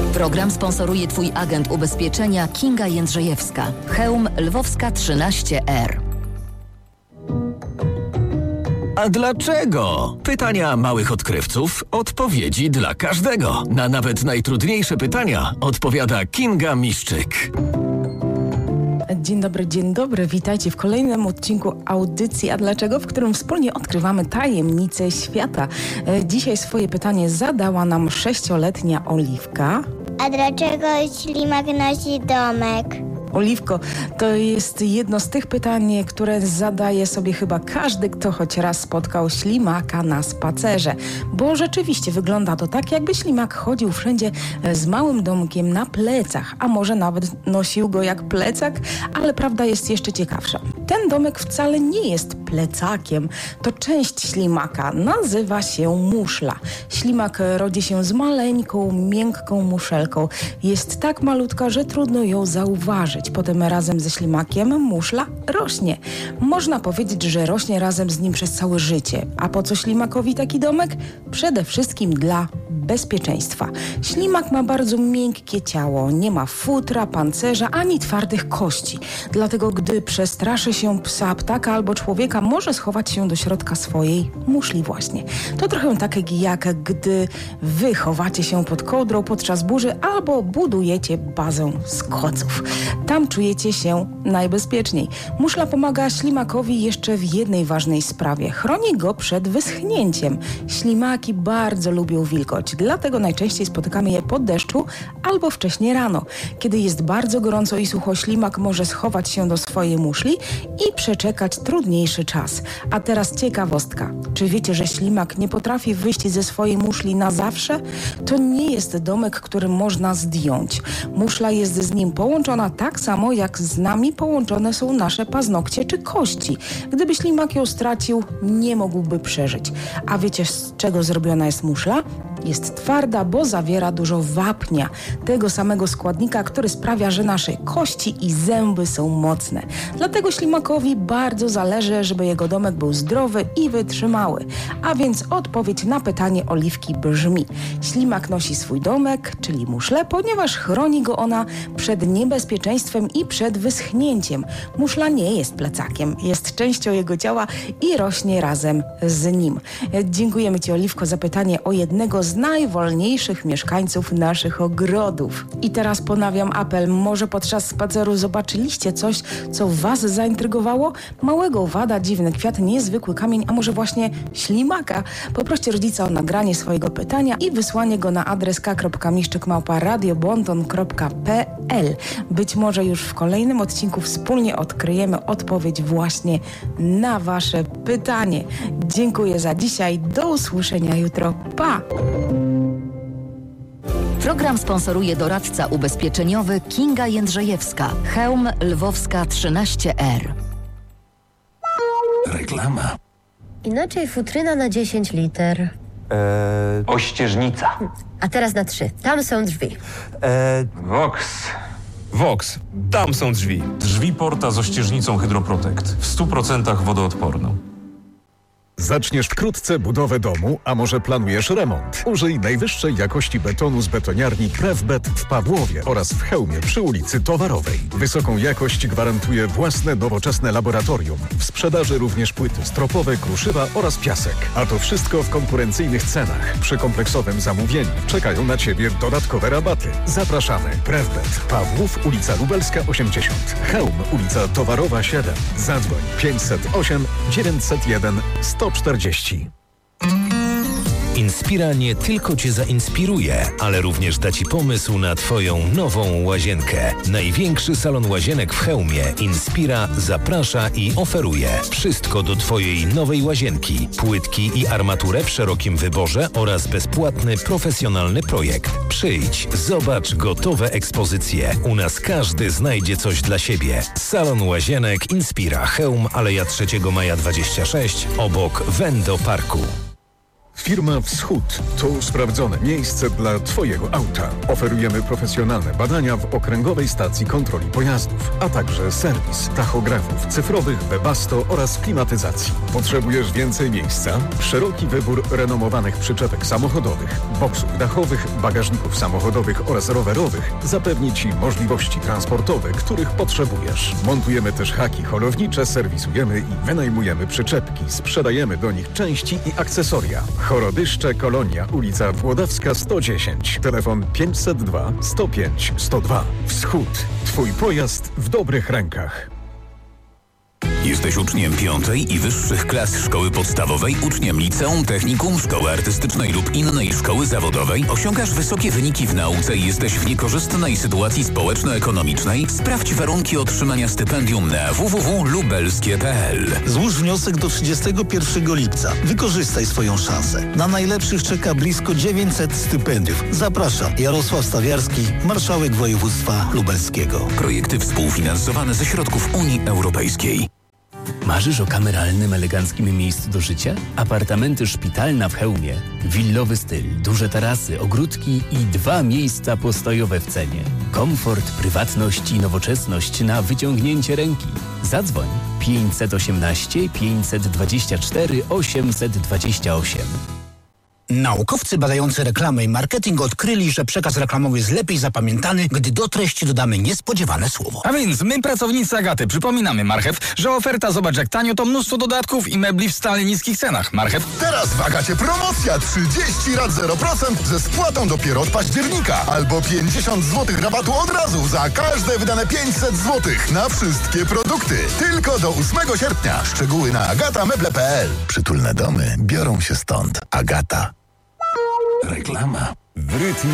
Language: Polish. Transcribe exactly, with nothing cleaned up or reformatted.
Program sponsoruje Twój agent ubezpieczenia Kinga Jędrzejewska. Chełm Lwowska trzynaście R. A dlaczego? Pytania małych odkrywców, odpowiedzi dla każdego. Na nawet najtrudniejsze pytania odpowiada Kinga Miszczyk. Dzień dobry, dzień dobry. Witajcie w kolejnym odcinku audycji A Dlaczego?, w którym wspólnie odkrywamy tajemnice świata. Dzisiaj swoje pytanie zadała nam sześcioletnia Oliwka. A dlaczego ślimak nosi domek? Oliwko, to jest jedno z tych pytań, które zadaje sobie chyba każdy, kto choć raz spotkał ślimaka na spacerze. Bo rzeczywiście wygląda to tak, jakby ślimak chodził wszędzie z małym domkiem na plecach, a może nawet nosił go jak plecak, ale prawda jest jeszcze ciekawsza. Ten domek wcale nie jest plecakiem. To część ślimaka. Nazywa się muszla. Ślimak rodzi się z maleńką, miękką muszelką. Jest tak malutka, że trudno ją zauważyć. Potem razem ze ślimakiem muszla rośnie. Można powiedzieć, że rośnie razem z nim przez całe życie. A po co ślimakowi taki domek? Przede wszystkim dla bezpieczeństwa. Ślimak ma bardzo miękkie ciało. Nie ma futra, pancerza ani twardych kości. Dlatego gdy przestraszy się psa, ptaka albo człowieka, może schować się do środka swojej muszli właśnie. To trochę tak jak gdy wy chowacie się pod kołdrą podczas burzy albo budujecie bazę z koców. Tam czujecie się najbezpieczniej. Muszla pomaga ślimakowi jeszcze w jednej ważnej sprawie. Chroni go przed wyschnięciem. Ślimaki bardzo lubią wilgoć, dlatego najczęściej spotykamy je po deszczu albo wcześnie rano. Kiedy jest bardzo gorąco i sucho, ślimak może schować się do swojej muszli i przeczekać trudniejszy czas. A teraz ciekawostka. Czy wiecie, że ślimak nie potrafi wyjść ze swojej muszli na zawsze? To nie jest domek, który można zdjąć. Muszla jest z nim połączona tak samo, jak z nami połączone są nasze paznokcie czy kości. Gdyby ślimak ją stracił, nie mógłby przeżyć. A wiecie, z czego zrobiona jest muszla? Jest twarda, bo zawiera dużo wapnia, tego samego składnika, który sprawia, że nasze kości i zęby są mocne. Dlatego ślimakowi bardzo zależy, żeby jego domek był zdrowy i wytrzymały. A więc odpowiedź na pytanie Oliwki brzmi: ślimak nosi swój domek, czyli muszlę, ponieważ chroni go ona przed niebezpieczeństwem i przed wyschnięciem. Muszla nie jest plecakiem, jest częścią jego ciała i rośnie razem z nim. Dziękujemy Ci, Oliwko, za pytanie o jednego z najwolniejszych mieszkańców naszych ogrodów. I teraz ponawiam apel. Może podczas spaceru zobaczyliście coś, co Was zaintrygowało? Małego owada, dziwny kwiat, niezwykły kamień, a może właśnie ślimaka? Poproście rodzica o nagranie swojego pytania i wysłanie go na adres k kropka miszczyk małpa radiobonton kropka p l. Być może już w kolejnym odcinku wspólnie odkryjemy odpowiedź właśnie na Wasze pytanie. Dziękuję za dzisiaj. Do usłyszenia jutro. Pa! Program sponsoruje doradca ubezpieczeniowy Kinga Jędrzejewska. Chełm Lwowska trzynaście R. Reklama. Inaczej futryna na dziesięć liter. Eee, Ościeżnica. A teraz na trzy. Tam są drzwi. eee, Vox. Vox. Tam są drzwi. Drzwi Porta z ościeżnicą Hydroprotect. W stu procentach wodoodporną. Zaczniesz wkrótce budowę domu, a może planujesz remont? Użyj najwyższej jakości betonu z betoniarni Prefbet w Pawłowie oraz w Chełmie przy ulicy Towarowej. Wysoką jakość gwarantuje własne nowoczesne laboratorium. W sprzedaży również płyty stropowe, kruszywa oraz piasek. A to wszystko w konkurencyjnych cenach. Przy kompleksowym zamówieniu czekają na Ciebie dodatkowe rabaty. Zapraszamy. Prefbet. Pawłów, ulica Lubelska osiemdziesiąt. Chełm, ulica Towarowa siedem. Zadzwoń pięćset osiem dziewięćset jeden sto czterdzieści. Inspira nie tylko Cię zainspiruje, ale również da Ci pomysł na Twoją nową łazienkę. Największy salon łazienek w Chełmie Inspira zaprasza i oferuje wszystko do Twojej nowej łazienki. Płytki i armaturę w szerokim wyborze oraz bezpłatny, profesjonalny projekt. Przyjdź, zobacz gotowe ekspozycje. U nas każdy znajdzie coś dla siebie. Salon łazienek Inspira Chełm, Aleja trzeciego maja dwadzieścia sześć, obok Wendo Parku. Firma Wschód to sprawdzone miejsce dla Twojego auta. Oferujemy profesjonalne badania w Okręgowej Stacji Kontroli Pojazdów, a także serwis tachografów cyfrowych, Webasto oraz klimatyzacji. Potrzebujesz więcej miejsca? Szeroki wybór renomowanych przyczepek samochodowych, boksów dachowych, bagażników samochodowych oraz rowerowych zapewni Ci możliwości transportowe, których potrzebujesz. Montujemy też haki holownicze, serwisujemy i wynajmujemy przyczepki, sprzedajemy do nich części i akcesoria. Chorodyszcze, Kolonia, ulica Włodawska sto dziesięć. Telefon pięćset dwa sto pięć sto dwa. Wschód. Twój pojazd w dobrych rękach. Jesteś uczniem piątej i wyższych klas szkoły podstawowej, uczniem liceum, technikum, szkoły artystycznej lub innej szkoły zawodowej? Osiągasz wysokie wyniki w nauce i jesteś w niekorzystnej sytuacji społeczno-ekonomicznej? Sprawdź warunki otrzymania stypendium na w w w kropka lubelskie kropka p l. Złóż wniosek do trzydziestego pierwszego lipca. Wykorzystaj swoją szansę. Na najlepszych czeka blisko dziewięćset stypendiów. Zapraszam. Jarosław Stawiarski, marszałek województwa lubelskiego. Projekty współfinansowane ze środków Unii Europejskiej. Marzysz o kameralnym, eleganckim miejscu do życia? Apartamenty szpitalna w Chełmie. Willowy styl, duże tarasy, ogródki i dwa miejsca postojowe w cenie. Komfort, prywatność i nowoczesność na wyciągnięcie ręki. Zadzwoń pięćset osiemnaście pięćset dwadzieścia cztery osiemset dwadzieścia osiem. Naukowcy badający reklamę i marketing odkryli, że przekaz reklamowy jest lepiej zapamiętany, gdy do treści dodamy niespodziewane słowo. A więc my, pracownicy Agaty, przypominamy Marchew, że oferta zobacz jak tanio to mnóstwo dodatków i mebli w stale niskich cenach. Marchew. Teraz w Agacie promocja trzydzieści rat zero procent ze spłatą dopiero od października. Albo pięćdziesiąt złotych rabatu od razu za każde wydane pięćset złotych na wszystkie produkty. Tylko do ósmego sierpnia. Szczegóły na agata meble kropka p l. Przytulne domy biorą się stąd. Agata. Reklama. W rytmie